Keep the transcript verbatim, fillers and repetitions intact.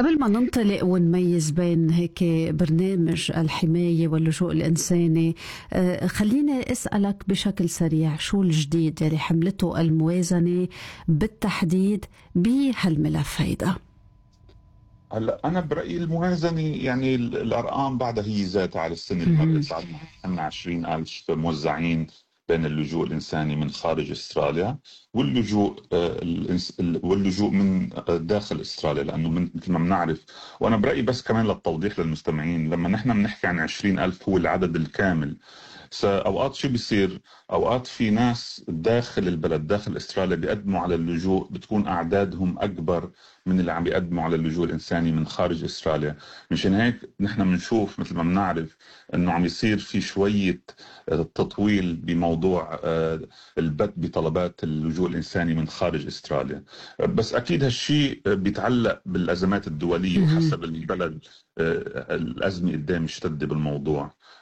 قبل ما ننطلق ونميز بين هيك برنامج الحماية واللجوء الإنساني، آه، خليني أسألك بشكل سريع شو الجديد يلي حملته الموازنة بالتحديد بهالملف هيدا؟ هلا انا برايي الموازنه، يعني ال- الارقام بعدها هي ذاتها على السنه اللي مهم. مرقت. بعد ما عندنا عشرين ألف موزعين بين اللجوء الانساني من خارج استراليا واللجوء آه، الإنس- ال- واللجوء من آه، داخل استراليا، لانه من مثل ما بنعرف. وانا برايي بس كمان للتوضيح للمستمعين، لما نحن بنحكي عن عشرين ألف هو العدد الكامل. س- اوقات شو بيصير؟ اوقات في ناس داخل البلد داخل استراليا بيقدموا على اللجوء، بتكون اعدادهم اكبر من اللي عم بيقدموا على اللجوء الانساني من خارج استراليا. مشان هيك نحن بنشوف مثل ما بنعرف انه عم يصير في شويه آه، تطويل بموضوع آه، البت بطلبات اللجوء الانساني من خارج استراليا. آه، بس اكيد هالشيء آه، بيتعلق بالازمات الدوليه مهم. وحسب البلد. آه، الازمه قدام مشتده بالموضوع.